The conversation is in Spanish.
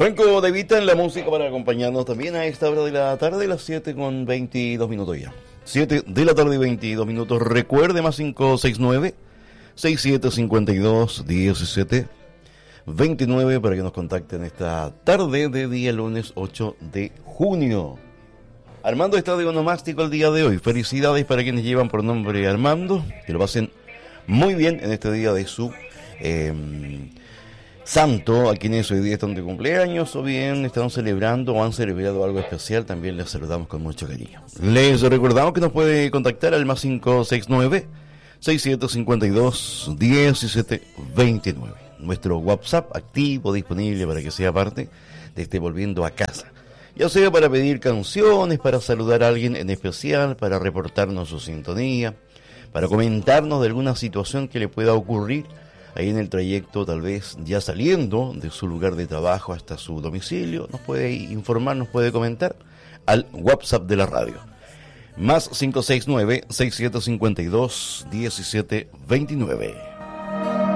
Franco De Vita en la música para acompañarnos también a esta hora de la tarde, las 7:22 ya. 7 de la tarde y 22 minutos. Recuerde, más 569-6752-1729 para que nos contacten esta tarde de día lunes 8 de junio. Armando está de onomástico el día de hoy. Felicidades para quienes llevan por nombre Armando, que lo pasen muy bien en este día de su santo, a quienes hoy día están de cumpleaños o bien están celebrando o han celebrado algo especial. También les saludamos con mucho cariño. Les recordamos que nos puede contactar al más 569-6752-1729. Nuestro WhatsApp activo, disponible para que sea parte de este Volviendo a Casa. Ya sea para pedir canciones, para saludar a alguien en especial, para reportarnos su sintonía, para comentarnos de alguna situación que le pueda ocurrir ahí en el trayecto, tal vez ya saliendo de su lugar de trabajo hasta su domicilio. Nos puede informar, nos puede comentar al WhatsApp de la radio. Más 569-6752-1729.